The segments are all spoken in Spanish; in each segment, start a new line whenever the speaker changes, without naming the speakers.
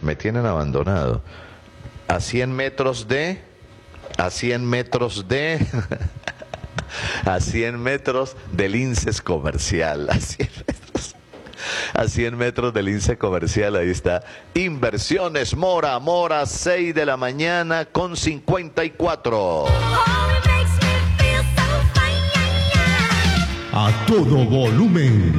Me tienen abandonado. A 100 metros de... A 100 metros de... A 100 metros del INSES comercial. A 100 metros del INSEE comercial, ahí está. Inversiones Mora, Mora, 6 de la mañana con 54.
A todo volumen.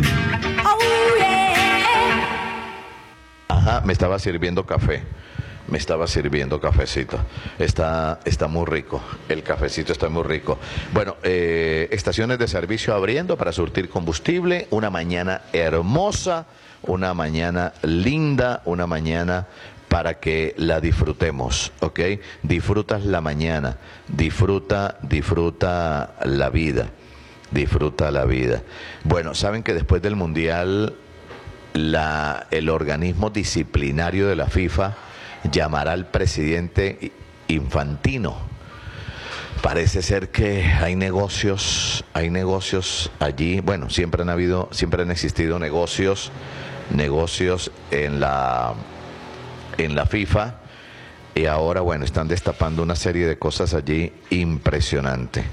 Ajá, me estaba sirviendo café. Me estaba sirviendo cafecito. Está muy rico. El cafecito está muy rico. Bueno, estaciones de servicio abriendo para surtir combustible. Una mañana hermosa, una mañana linda, una mañana para que la disfrutemos, ¿ok? Disfrutas la mañana, disfruta la vida, disfruta la vida. Bueno, saben que después del Mundial, el organismo disciplinario de la FIFA llamará al presidente Infantino. Parece ser que hay negocios allí. Bueno, siempre han existido negocios en la FIFA, y ahora, bueno, están destapando una serie de cosas allí impresionante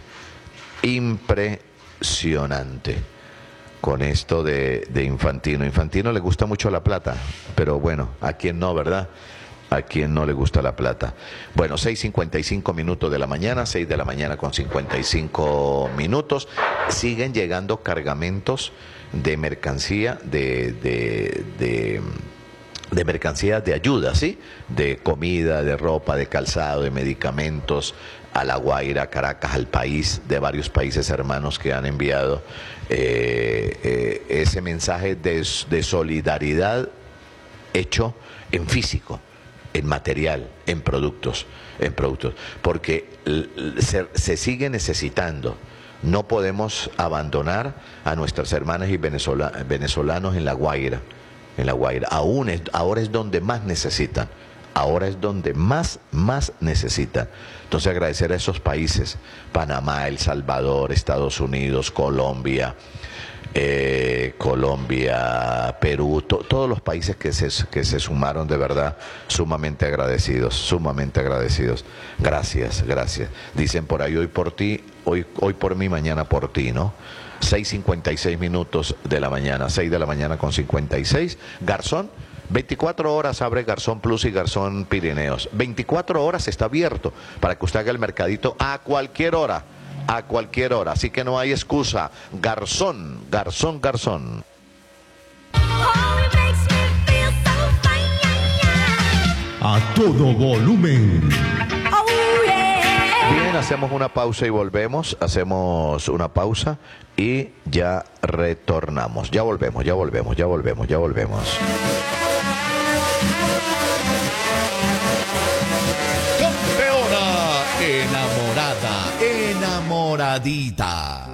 con esto de Infantino. Infantino le gusta mucho la plata, pero bueno, ¿a quién no, verdad? ¿A quién no le gusta la plata? Bueno, 6:55 minutos de la mañana, 6 de la mañana con 55 minutos. Siguen llegando cargamentos de mercancía, de mercancías de ayuda, ¿sí? De comida, de ropa, de calzado, de medicamentos a La Guaira, a Caracas, al país, de varios países hermanos que han enviado ese mensaje de solidaridad hecho en físico, en material, en productos, porque se sigue necesitando. No podemos abandonar a nuestras hermanas y venezolanos en La Guaira. Ahora es donde más necesitan. Ahora es donde más necesitan. Entonces, agradecer a esos países: Panamá, El Salvador, Estados Unidos, Colombia, Perú, todos los países que se sumaron, de verdad, sumamente agradecidos. Gracias. Dicen por ahí: hoy por ti, hoy por mí, mañana por ti, ¿no? 6:56 minutos de la mañana, 6 de la mañana con 56. Garzón, 24 horas abre Garzón Plus y Garzón Pirineos. 24 horas está abierto para que usted haga el mercadito a cualquier hora. Así que no hay excusa. Garzón.
A todo volumen.
Bien, hacemos una pausa y volvemos. Hacemos una pausa y ya retornamos. Ya volvemos.
Campeona, enamorada, enamoradita.